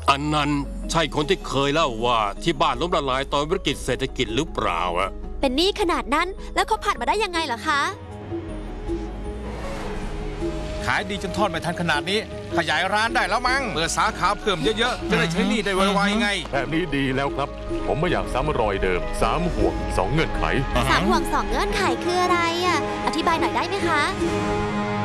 อันนั้นใช่คนที่เคยเล่าว่าที่บ้านล้มละลายตอนวิกฤตเศรษฐกิจหรือเปล่าอะเป็นหนี้ขนาดนั้นแล้วเขาผ่านมาได้ยังไงเหรอคะขายดีจนทอดไม่ทันขนาดนี้ขยายร้านได้แล้วมั้งเปิดสาขาเพิ่มเยอะๆจะได้ใช้หนี้ได้ไวๆไงแบบนี้ดีแล้วครับผมไม่อยากซ้ำรอยเดิม3 ห่วง 2 เงื่อนไข 3 ห่วง 2 เงื่อนไขคืออะไรอ่ะอธิบายหน่อยได้ไหมคะ